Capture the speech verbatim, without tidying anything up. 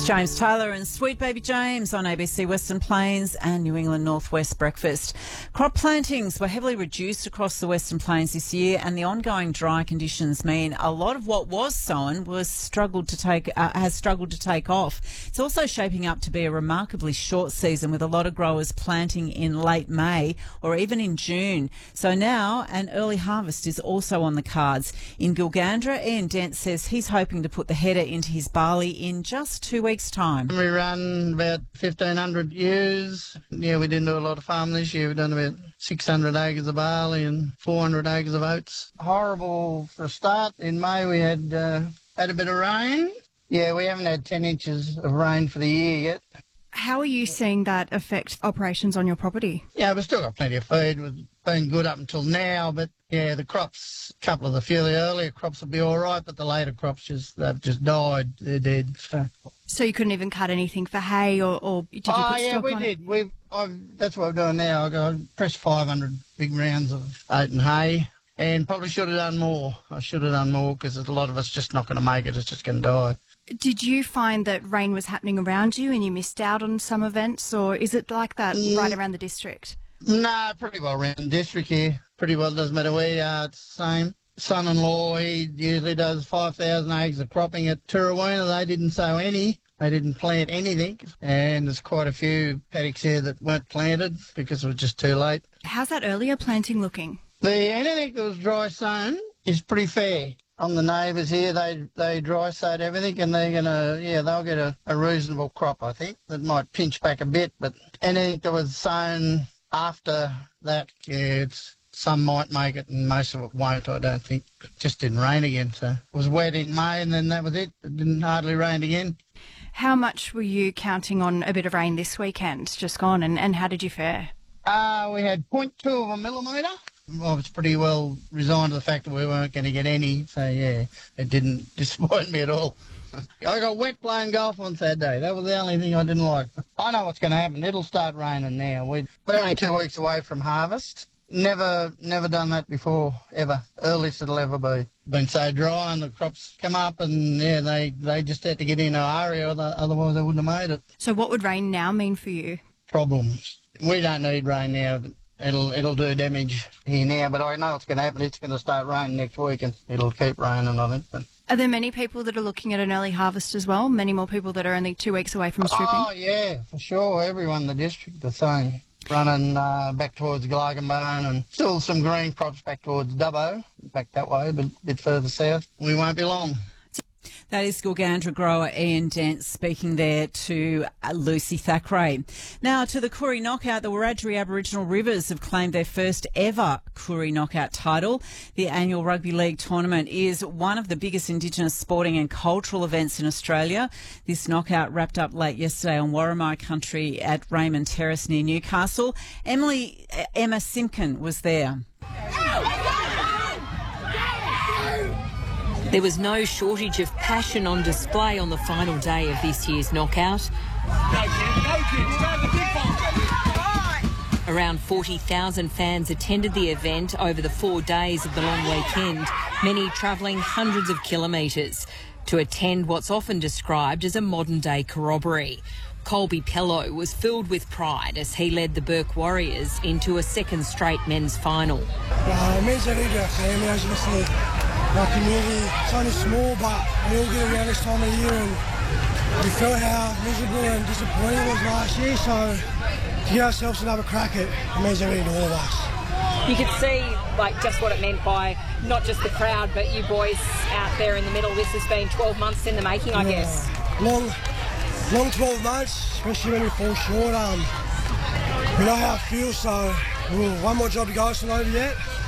James Taylor and Sweet Baby James on A B C Western Plains and New England Northwest Breakfast. Crop plantings were heavily reduced across the Western Plains this year, and the ongoing dry conditions mean a lot of what was sown was struggled to take uh, has struggled to take off. It's also shaping up to be a remarkably short season, with a lot of growers planting in late May or even in June. So now an early harvest is also on the cards. In Gilgandra, Ian Dent says he's hoping to put the header into his barley in just two weeks' time. We run about fifteen hundred ewes. Yeah, we didn't do a lot of farming this year. We've done about six hundred acres of barley and four hundred acres of oats. Horrible for a start. In May we had uh, had a bit of rain. Yeah, we haven't had ten inches of rain for the year yet. How are you seeing that affect operations on your property? Yeah, we've still got plenty of feed. We've been good up until now, but yeah, the crops, a couple of the few earlier crops will be all right, but the later crops just they've just died. They're dead. So, so you couldn't even cut anything for hay, or, or did you oh, put yeah, stock we on did. it? We that's what we're doing now. I got pressed five hundred big rounds of oat and hay, and probably should have done more. I should have done more because a lot of us just not going to make it. It's just going to die. Did you find that rain was happening around you and you missed out on some events, or is it like that Mm. right around the district? No, pretty well around the district here. Pretty well, doesn't matter where you are, it's the same. Son-in-law, he usually does five thousand acres of cropping at Toorawina. They didn't sow any. They didn't plant anything. And there's quite a few paddocks here that weren't planted because it was just too late. How's that earlier planting looking? The anything that was dry sown is pretty fair. On the neighbours here, they they dry sowed everything, and they're gonna yeah they'll get a, a reasonable crop, I think. That might pinch back a bit, but anything that was sown after that, yeah, it's some might make it, and most of it won't. I don't think. It just didn't rain again, so it was wet in May, and then that was it. It didn't hardly rain again. How much were you counting on a bit of rain this weekend, just gone, and, and how did you fare? Uh, we had zero point two of a millimetre. I was pretty well resigned to the fact that we weren't going to get any, so yeah, it didn't disappoint me at all. I got wet playing golf on Saturday. That was the only thing I didn't like. I know what's going to happen. It'll start raining now. We're only two weeks away from harvest. Never, never done that before, ever. Earliest it'll ever be. Been so dry and the crops come up and, yeah, they, they just had to get in a hurry, or the, otherwise they wouldn't have made it. So what would rain now mean for you? Problems. We don't need rain now. It'll it'll do damage here now, but I know what's going to happen. It's going to start raining next week, and it'll keep raining, I think. But Are there many people that are looking at an early harvest as well? Many more people that are only two weeks away from stripping? Oh, yeah, for sure. Everyone in the district the same. Running uh, back towards Glargambone, and still some green crops back towards Dubbo, back that way, but a bit further south. We won't be long. That is Gilgandra grower Ian Dent speaking there to uh, Lucy Thackeray. Now to the Koori Knockout. The Wiradjuri Aboriginal Rivers have claimed their first ever Koori Knockout title. The annual rugby league tournament is one of the biggest Indigenous sporting and cultural events in Australia. This knockout wrapped up late yesterday on Warramai country at Raymond Terrace near Newcastle. Emily uh, Emma Simpkin was there. There was no shortage of passion on display on the final day of this year's knockout. Around forty thousand fans attended the event over the four days of the long weekend, many travelling hundreds of kilometres to attend what's often described as a modern-day corroboree. Colby Pello was filled with pride as he led the Burke Warriors into a second straight men's final. Uh, it means everything to our family, as you can see. Our community, it's only small, but we all get around this time of year, and we felt how miserable and disappointing it was last year, so to give ourselves another crack at it, it means everything to all of us. You could see like just what it meant by not just the crowd, but you boys out there in the middle. This has been twelve months in the making, I yeah. guess. Long, long twelve months, especially when we fall short. Um, we know how it feels, so well, one more job to go, it's not over yet.